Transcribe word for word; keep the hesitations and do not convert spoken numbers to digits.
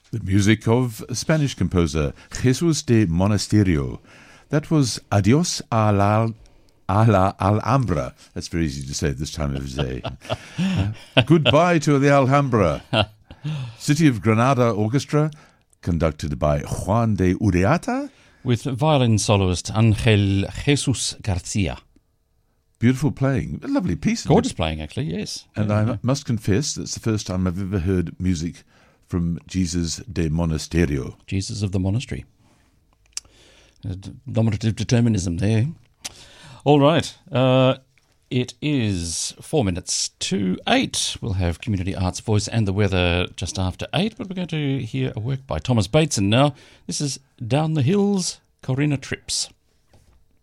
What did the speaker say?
The music of Spanish composer Jesus de Monasterio. That was Adios a la, a la Alhambra. That's very easy to say at this time of day. uh, goodbye to the Alhambra. City of Granada Orchestra, conducted by Juan de Uriarte, with violin soloist Angel Jesus Garcia. Beautiful playing. A lovely piece. Gorgeous playing, actually, yes. And yeah, I yeah. must confess, that's the first time I've ever heard music from Jesus de Monasterio. Jesus of the Monastery. Uh, d- nominative determinism there. All right. Uh, it is four minutes to eight. We'll have Community Arts Voice and the weather just after eight, but we're going to hear a work by Thomas Bateson now. This is Down the Hills, Corinna Trips.